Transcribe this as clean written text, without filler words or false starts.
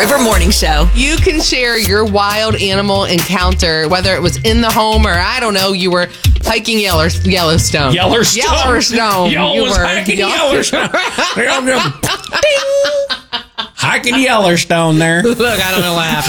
River Morning Show. You can share your wild animal encounter, whether it was in the home or, I don't know, you were hiking Yellowstone. Yellowstone. Yo, You was were. hiking Yellowstone. Hiking Yellowstone there. Look, I don't know what happened.